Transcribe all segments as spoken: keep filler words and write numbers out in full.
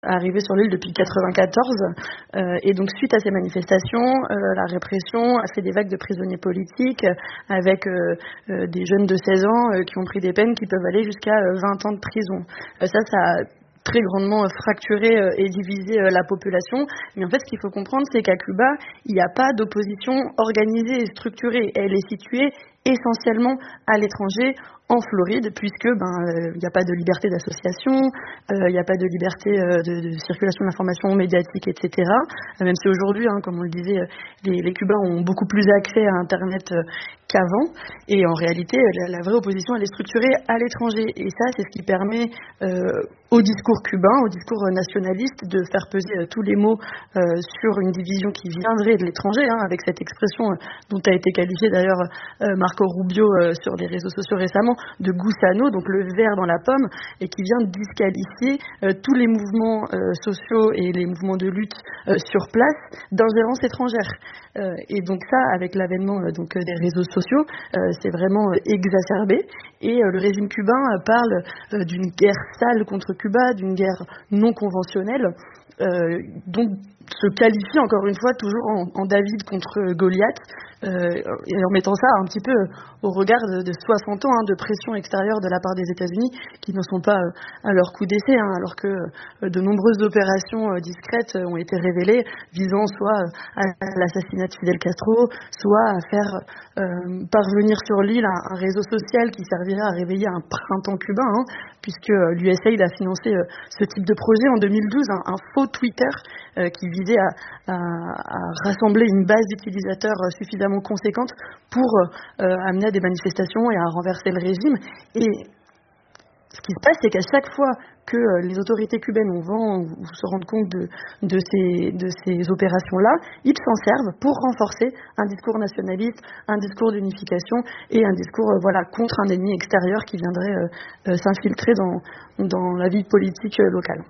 arrivé sur l'île depuis quatre-vingt-quatorze euh, et donc suite à ces manifestations, euh, la répression a fait des vagues de prisonniers politiques euh, avec euh, euh, des jeunes de seize ans euh, qui ont pris des peines qui peuvent aller jusqu'à euh, vingt ans de prison. Euh, ça, ça a très grandement fracturé euh, et divisé euh, la population. Mais en fait, ce qu'il faut comprendre, c'est qu'à Cuba, il n'y a pas d'opposition organisée et structurée. Elle est située essentiellement à l'étranger, en Floride, puisque ben il euh, n'y a pas de liberté d'association, il euh, n'y a pas de liberté euh, de, de circulation d'informations médiatiques, et cetera. Euh, même si aujourd'hui, hein, comme on le disait, les, les Cubains ont beaucoup plus accès à Internet euh, qu'avant. Et en réalité, la, la vraie opposition, elle est structurée à l'étranger. Et ça, c'est ce qui permet euh, au discours cubain, au discours nationaliste, de faire peser euh, tous les mots euh, sur une division qui viendrait de l'étranger, hein, avec cette expression euh, dont a été qualifiée d'ailleurs euh, Marco Rubio euh, sur les réseaux sociaux récemment, de gusano, donc le ver dans la pomme, et qui vient disqualifier euh, tous les mouvements euh, sociaux et les mouvements de lutte euh, sur place d'ingérence étrangère. Euh, et donc ça, avec l'avènement euh, donc des réseaux sociaux, euh, c'est vraiment euh, exacerbé. Et euh, le régime cubain euh, parle euh, d'une guerre sale contre Cuba, d'une guerre non conventionnelle, euh, dont se qualifie encore une fois toujours en, en David contre Goliath, euh, et en mettant ça un petit peu au regard de, de soixante ans hein, de pression extérieure de la part des États-Unis qui ne sont pas euh, à leur coup d'essai, hein, alors que euh, de nombreuses opérations euh, discrètes euh, ont été révélées visant soit à l'assassinat de Fidel Castro, soit à faire euh, parvenir sur l'île un, un réseau social qui servirait à réveiller un printemps cubain, hein, puisque euh, l'U S A I D a financé euh, ce type de projet en deux mille douze, un, un faux Twitter euh, qui visait à, à, à rassembler une base d'utilisateurs euh, suffisamment conséquente pour euh, amener à des manifestations et à renverser le régime. Et ce qui se passe, c'est qu'à chaque fois que euh, les autorités cubaines ont vent ou se rendent compte de, de ces, de ces opérations-là, ils s'en servent pour renforcer un discours nationaliste, un discours d'unification et un discours euh, voilà, contre un ennemi extérieur qui viendrait euh, euh, s'infiltrer dans, dans la vie politique euh, locale.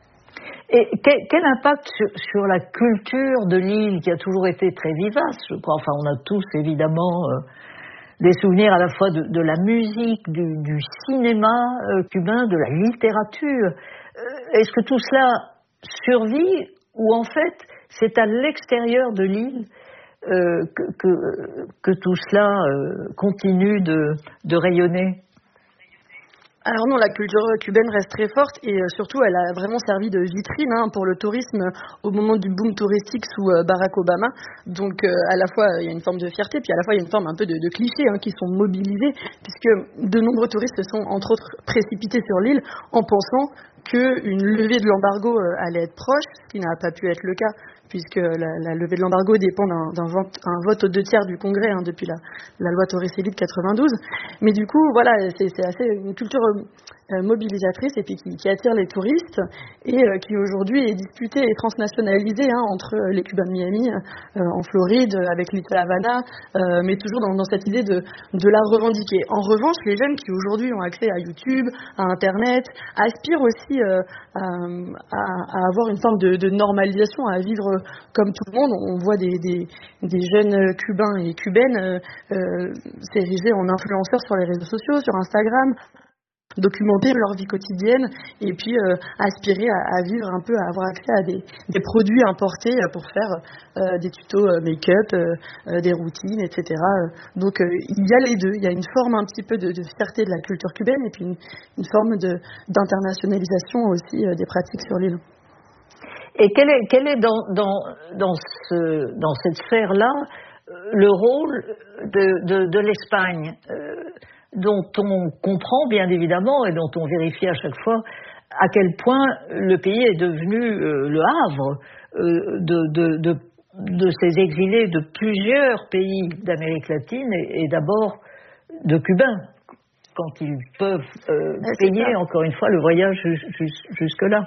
Et quel, quel impact sur, sur la culture de l'île qui a toujours été très vivace, je crois. Enfin, on a tous évidemment euh, des souvenirs à la fois de, de la musique, du, du cinéma euh, cubain, de la littérature. Euh, est-ce que tout cela survit ou en fait c'est à l'extérieur de l'île euh, que, que, que tout cela euh, continue de, de rayonner ? Alors non, la culture cubaine reste très forte et euh, surtout elle a vraiment servi de vitrine hein, pour le tourisme au moment du boom touristique sous euh, Barack Obama. Donc euh, à la fois il y a une forme de fierté, puis à la fois il y a une forme un peu de, de clichés hein, qui sont mobilisés, puisque de nombreux touristes se sont entre autres précipités sur l'île en pensant qu'une levée de l'embargo euh, allait être proche, ce qui n'a pas pu être le cas, puisque la, la levée de l'embargo dépend d'un, d'un vote, un vote aux deux tiers du Congrès hein, depuis la, la loi Torricelli de quatre-vingt-douze. Mais du coup, voilà, c'est, c'est assez une culture euh, mobilisatrice et puis qui, qui attire les touristes et euh, qui aujourd'hui est disputée et transnationalisée hein, entre les Cubains de Miami, euh, en Floride, avec Little Havana, euh, mais toujours dans, dans cette idée de, de la revendiquer. En revanche, les jeunes qui aujourd'hui ont accès à YouTube, à Internet, aspirent aussi euh, à, à, à avoir une forme de, de normalisation, à vivre comme tout le monde. On voit des, des, des jeunes cubains et cubaines euh, euh, s'ériger en influenceurs sur les réseaux sociaux, sur Instagram, documenter leur vie quotidienne et puis euh, aspirer à, à vivre un peu, à avoir accès à des, des produits importés pour faire euh, des tutos euh, make-up, euh, euh, des routines, et cetera. Donc euh, il y a les deux, il y a une forme un petit peu de, de fierté de la culture cubaine et puis une, une forme de, d'internationalisation aussi euh, des pratiques sur l'île. Et quel est, quel est dans, dans, dans, ce, dans cette sphère-là le rôle de, de, de l'Espagne, euh, dont on comprend bien évidemment et dont on vérifie à chaque fois à quel point le pays est devenu euh, le havre euh, de, de, de, de ces exilés de plusieurs pays d'Amérique latine et, et d'abord de Cubains, quand ils peuvent euh, payer encore une fois le voyage jus, jus, jusque-là.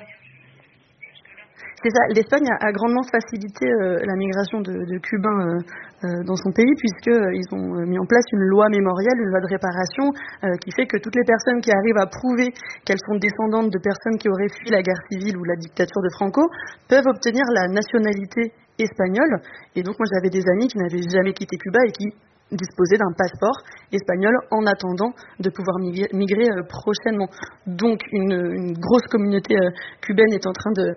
C'est ça, l'Espagne a, a grandement facilité euh, la migration de, de Cubains euh, euh, dans son pays puisqu'ils euh, ont mis en place une loi mémorielle, une loi de réparation euh, qui fait que toutes les personnes qui arrivent à prouver qu'elles sont descendantes de personnes qui auraient fui la guerre civile ou la dictature de Franco peuvent obtenir la nationalité espagnole. Et donc moi j'avais des amis qui n'avaient jamais quitté Cuba et qui disposer d'un passeport espagnol en attendant de pouvoir migrer, migrer euh, prochainement. Donc une, une grosse communauté euh, cubaine est en train de,